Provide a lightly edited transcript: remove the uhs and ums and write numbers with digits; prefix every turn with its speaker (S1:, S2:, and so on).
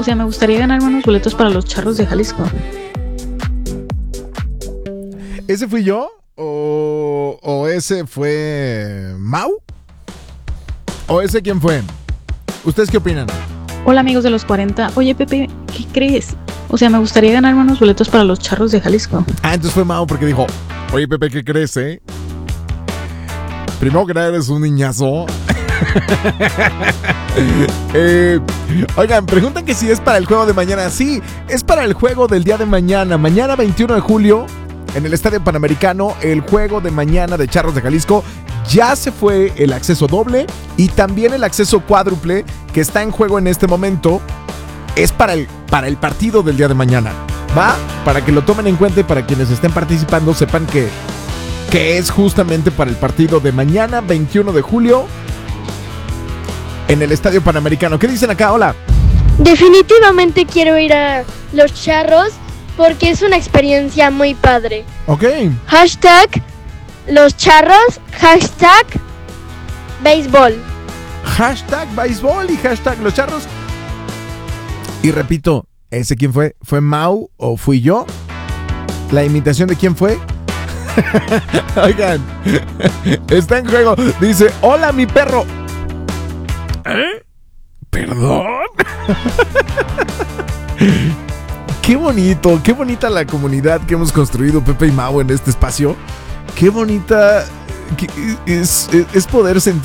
S1: O sea, me gustaría ganarme unos boletos para los Charros de Jalisco.
S2: ¿Ese fui yo? ¿O ese fue Mau? ¿O ese quién fue? ¿Ustedes qué opinan?
S1: Hola amigos de los 40. Oye Pepe, ¿qué crees? O sea, me gustaría ganarme unos boletos para los Charros de Jalisco.
S2: Entonces fue Mau porque dijo, oye Pepe, ¿qué crees, Primero que nada eres un niñazo. Oigan, preguntan que si es para el juego de mañana. Sí, es para el juego del día de mañana. Mañana 21 de julio, en el Estadio Panamericano, el juego de mañana de Charros de Jalisco. Ya se fue el acceso doble y también el acceso cuádruple que está en juego en este momento. Es para el partido del día de mañana. ¿Va? Para que lo tomen en cuenta y para quienes estén participando sepan que es justamente para el partido de mañana 21 de julio en el Estadio Panamericano. ¿Qué dicen acá? Hola.
S3: Definitivamente quiero ir a los Charros porque es una experiencia muy padre.
S2: Ok.
S3: Hashtag los Charros, hashtag béisbol.
S2: Hashtag béisbol y hashtag los Charros. Y repito, ¿ese quién fue? ¿Fue Mau o fui yo? ¿La imitación de quién fue? Oigan, está en juego. Dice, hola mi perro. ¿Perdón? Qué bonito, qué bonita la comunidad que hemos construido Pepe y Mau en este espacio. Qué bonita es poder sentir